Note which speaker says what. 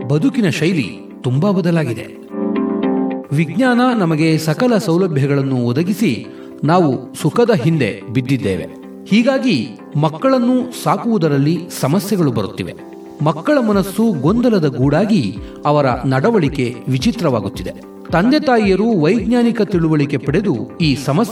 Speaker 1: ಬದುಕಿನ ಶೈಲಿ ತುಂಬಾ ಬದಲಾಗಿದೆ. ವಿಜ್ಞಾನ ನಮಗೆ ಸಕಲ ಸೌಲಭ್ಯಗಳನ್ನು ಒದಗಿಸಿ ನಾವು ಸುಖದ ಹಿಂದೆ ಬಿದ್ದಿದ್ದೇವೆ. ಹೀಗಾಗಿ ಮಕ್ಕಳನ್ನು ಸಾಕುವುದರಲ್ಲಿ ಸಮಸ್ಯೆಗಳು ಬರುತ್ತಿವೆ. ಮಕ್ಕಳ ಮನಸ್ಸು ಗೊಂದಲದ ಗೂಡಾಗಿ ಅವರ ನಡವಳಿಕೆ ವಿಚಿತ್ರವಾಗುತ್ತಿದೆ. ತಂದೆ ತಾಯಿಯರು ವೈಜ್ಞಾನಿಕ ತಿಳುವಳಿಕೆ ಪಡೆದು ಈ ಸಮಸ್ಯೆ